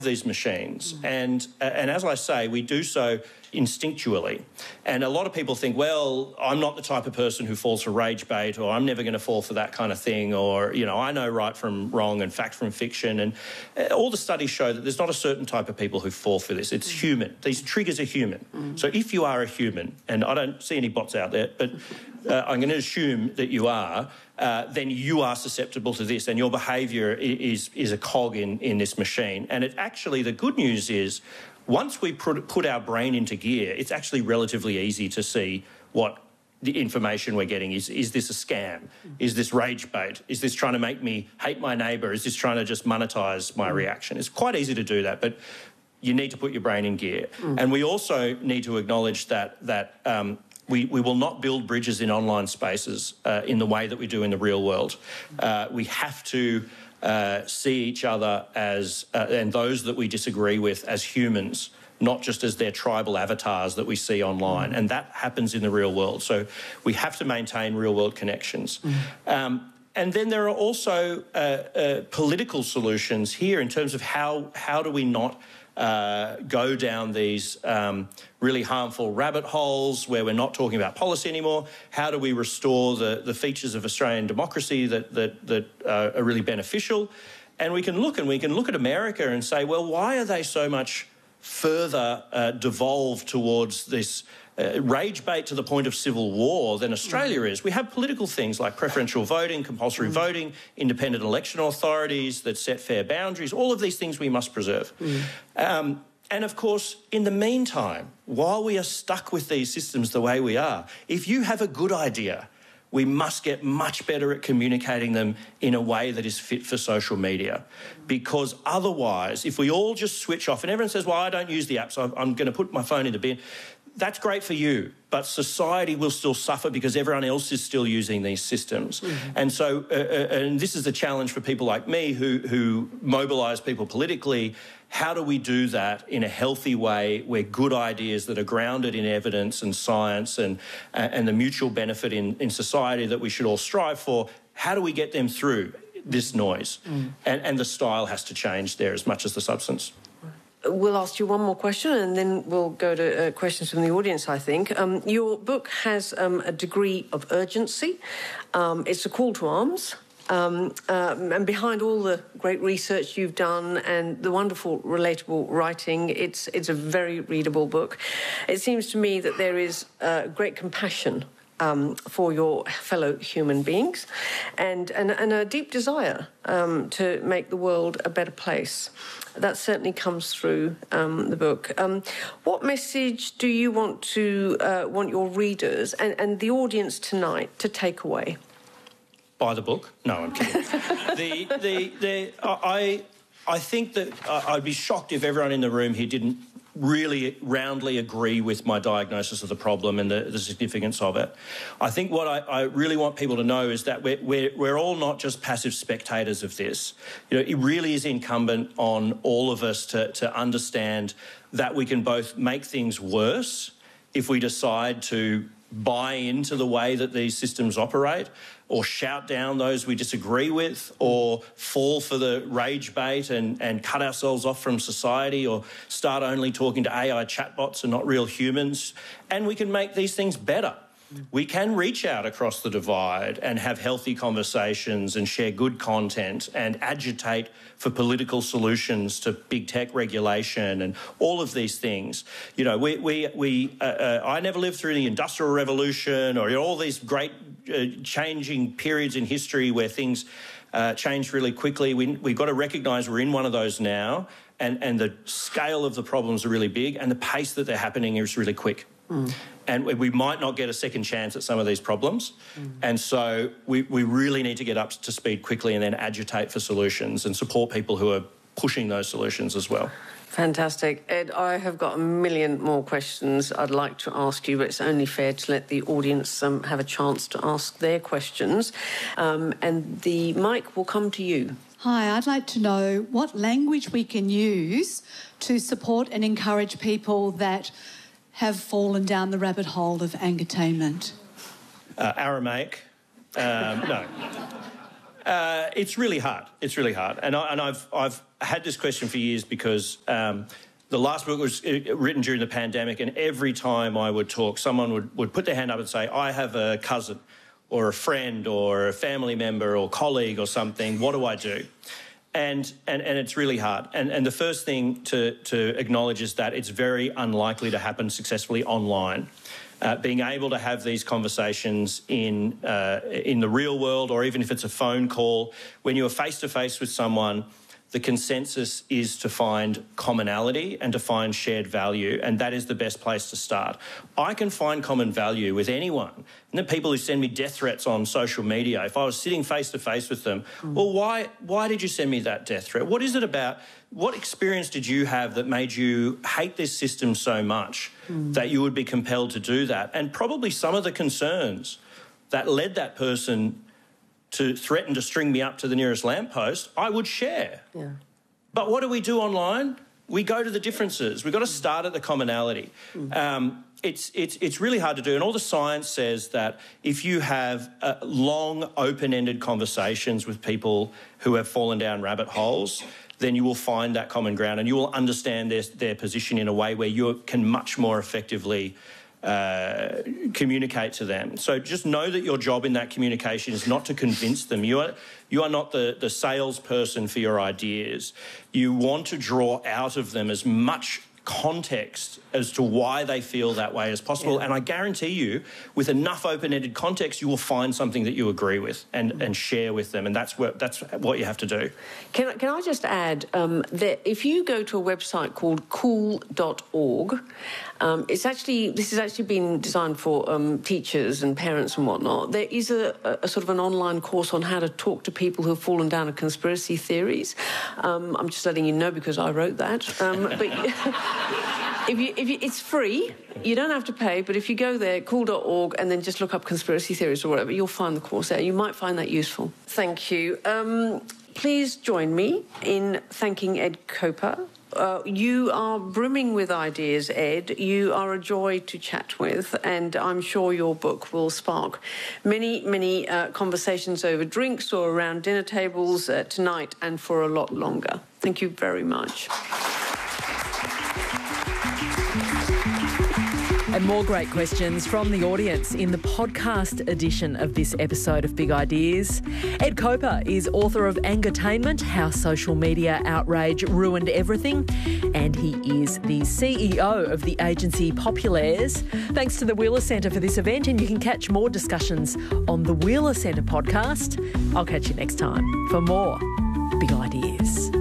these machines, and as I say, we do so instinctually. And a lot of people think, well, I'm not the type of person who falls for rage bait, or I'm never going to fall for that kind of thing, or, you know, I know right from wrong and fact from fiction. And all the studies show that there's not a certain type of people who fall for this. It's human. These triggers are human. So if you are a human, and I don't see any bots out there, but I'm going to assume that you are, then you are susceptible to this, and your behaviour is a cog in this machine. And it actually, the good news is, once we put our brain into gear, it's actually relatively easy to see what the information we're getting is. Is this a scam? Is this rage bait? Is this trying to make me hate my neighbour? Is this trying to just monetise my reaction? It's quite easy to do that, but you need to put your brain in gear. And we also need to acknowledge that we will not build bridges in online spaces in the way that we do in the real world. We have to see each other as, and those that we disagree with, as humans, not just as their tribal avatars that we see online. And that happens in the real world. So we have to maintain real-world connections. And then there are also political solutions here in terms of how do we not go down these really harmful rabbit holes where we're not talking about policy anymore. How do we restore the features of Australian democracy that are really beneficial? And we can look at America and say, well, why are they so much further devolved towards this rage bait to the point of civil war than Australia is? We have political things like preferential voting, compulsory voting, independent election authorities that set fair boundaries. All of these things we must preserve. And of course, in the meantime, while we are stuck with these systems the way we are, if you have a good idea, we must get much better at communicating them in a way that is fit for social media. Because otherwise, if we all just switch off, and everyone says, well, I don't use the app, so I'm going to put my phone in the bin, that's great for you, but society will still suffer because everyone else is still using these systems. And so, and this is the challenge for people like me who mobilise people politically. How do we do that in a healthy way where good ideas that are grounded in evidence and science and the mutual benefit in society that we should all strive for, how do we get them through this noise? And the style has to change there as much as the substance. We'll ask you one more question and then we'll go to questions from the audience, I think. Your book has a degree of urgency. It's a call to arms. And behind all the great research you've done and the wonderful, relatable writing, it's a very readable book. It seems to me that there is great compassion for your fellow human beings and a deep desire to make the world a better place. That certainly comes through the book. What message do you want your readers and the audience tonight to take away? Buy the book? No, I'm kidding. I think that I'd be shocked if everyone in the room here didn't really roundly agree with my diagnosis of the problem and the significance of it. I think what I really want people to know is that we're all not just passive spectators of this. You know, it really is incumbent on all of us to understand that we can both make things worse if we decide to buy into the way that these systems operate, or shout down those we disagree with, or fall for the rage bait and cut ourselves off from society, or start only talking to AI chatbots and not real humans. And we can make these things better. We can reach out across the divide and have healthy conversations and share good content and agitate for political solutions to big tech regulation and all of these things. You know, I never lived through the Industrial Revolution or all these great changing periods in history where things changed really quickly. We've got to recognise we're in one of those now, and the scale of the problems are really big and the pace that they're happening is really quick. And we might not get a second chance at some of these problems. And so we really need to get up to speed quickly and then agitate for solutions and support people who are pushing those solutions as well. Fantastic. Ed, I have got a million more questions I'd like to ask you, but it's only fair to let the audience have a chance to ask their questions. And the mic will come to you. Hi, I'd like to know what language we can use to support and encourage people that have fallen down the rabbit hole of angertainment. Aramaic. No. It's really hard. It's really hard. And I've had this question for years because the last book was written during the pandemic, and every time I would talk, someone would put their hand up and say, I have a cousin or a friend or a family member or colleague or something. What do I do? And it's really hard. And the first thing to acknowledge is that it's very unlikely to happen successfully online. Being able to have these conversations in the real world, or even if it's a phone call, when you're face-to-face with someone, the consensus is to find commonality and to find shared value, and that is the best place to start. I can find common value with anyone. And the people who send me death threats on social media, if I was sitting face-to-face with them, well, why did you send me that death threat? What is it about? What experience did you have that made you hate this system so much that you would be compelled to do that? And probably some of the concerns that led that person to threaten to string me up to the nearest lamppost, I would share. Yeah. But what do we do online? We go to the differences. We've got to start at the commonality. It's really hard to do. And all the science says that if you have long, open-ended conversations with people who have fallen down rabbit holes, then you will find that common ground and you will understand their position in a way where you can much more effectively communicate to them. So just know that your job in that communication is not to convince them. You are not the salesperson for your ideas. You want to draw out of them as much context as to why they feel that way as possible. Yeah. And I guarantee you, with enough open-ended context, you will find something that you agree with and share with them. And that's what you have to do. Can I just add that if you go to a website called cool.org, this has actually been designed for teachers and parents and whatnot. There is a sort of an online course on how to talk to people who have fallen down to conspiracy theories. I'm just letting you know because I wrote that. But it's free, you don't have to pay, but if you go there, cool.org, and then just look up conspiracy theories or whatever, you'll find the course there. You might find that useful. Thank you. Please join me in thanking Ed Koper. You are brimming with ideas, Ed. You are a joy to chat with, and I'm sure your book will spark many, many conversations over drinks or around dinner tables tonight and for a lot longer. Thank you very much. And more great questions from the audience in the podcast edition of this episode of Big Ideas. Ed Koper is author of Angertainment, How Social Media Outrage Ruined Everything, and he is the CEO of the agency Populares. Thanks to the Wheeler Centre for this event, and you can catch more discussions on the Wheeler Centre podcast. I'll catch you next time for more Big Ideas.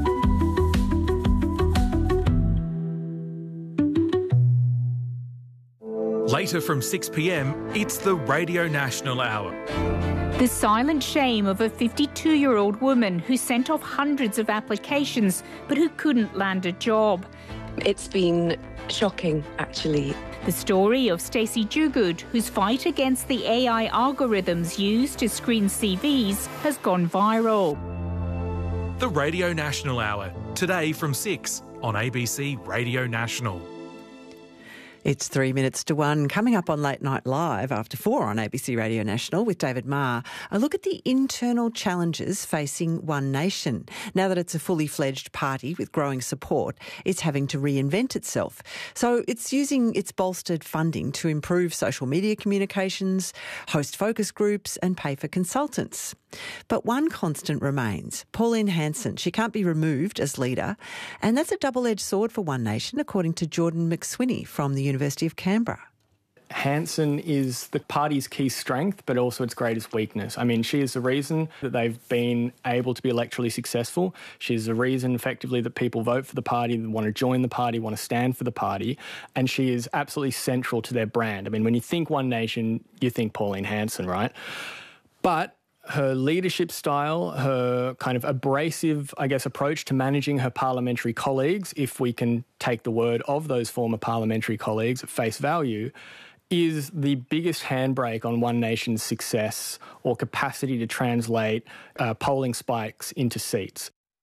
Later from 6 p.m, it's the Radio National Hour. The silent shame of a 52-year-old woman who sent off hundreds of applications but who couldn't land a job. It's been shocking, actually. The story of Stacey Jugood, whose fight against the AI algorithms used to screen CVs has gone viral. The Radio National Hour, today from 6 on ABC Radio National. It's 3 minutes to 1. Coming up on Late Night Live after 4 on ABC Radio National with David Marr, a look at the internal challenges facing One Nation. Now that it's a fully fledged party with growing support, it's having to reinvent itself. So it's using its bolstered funding to improve social media communications, host focus groups and pay for consultants. But one constant remains. Pauline Hanson, she can't be removed as leader, and that's a double-edged sword for One Nation, according to Jordan McSweeney from the University of Canberra. Hanson is the party's key strength, but also its greatest weakness. I mean, she is the reason that they've been able to be electorally successful. She's the reason, effectively, that people vote for the party, want to join the party, want to stand for the party, and she is absolutely central to their brand. I mean, when you think One Nation, you think Pauline Hanson, right? But her leadership style, her kind of abrasive, I guess, approach to managing her parliamentary colleagues, if we can take the word of those former parliamentary colleagues at face value, is the biggest handbrake on One Nation's success or capacity to translate polling spikes into seats.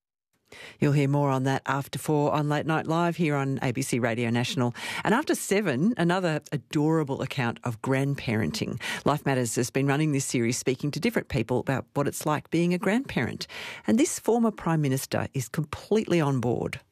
You'll hear more on that after 4 on Late Night Live here on ABC Radio National. And after 7, another adorable account of grandparenting. Life Matters has been running this series speaking to different people about what it's like being a grandparent. And this former Prime Minister is completely on board.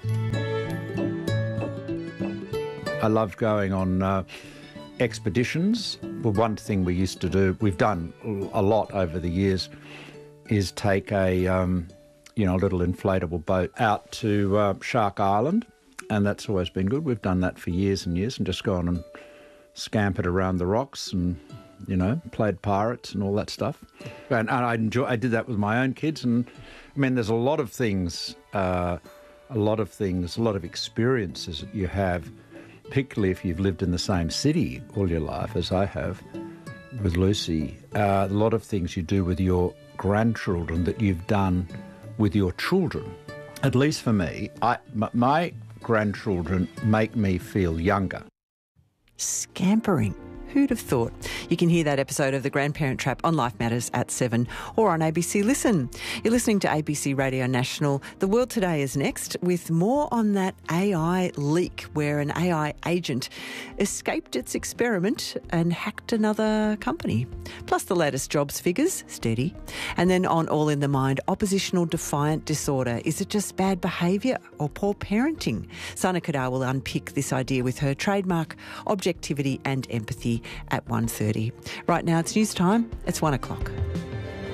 I love going on expeditions. Well, one thing we used to do, we've done a lot over the years, is take a little inflatable boat out to Shark Island, and that's always been good. We've done that for years and years and just gone and scampered around the rocks and, played pirates and all that stuff. And I did that with my own kids, and I mean, there's a lot of things, a lot of experiences that you have, particularly if you've lived in the same city all your life, as I have with Lucy. A lot of things you do with your grandchildren that you've done with your children. At least for me, my grandchildren make me feel younger. Scampering. Who'd have thought? You can hear that episode of The Grandparent Trap on Life Matters at 7 or on ABC Listen. You're listening to ABC Radio National. The World Today is next with more on that AI leak where an AI agent escaped its experiment and hacked another company. Plus the latest jobs figures, steady. And then on All in the Mind, oppositional defiant disorder. Is it just bad behaviour or poor parenting? Sana Kadar will unpick this idea with her trademark objectivity and empathy at 1:30. Right now it's news time. It's 1 o'clock.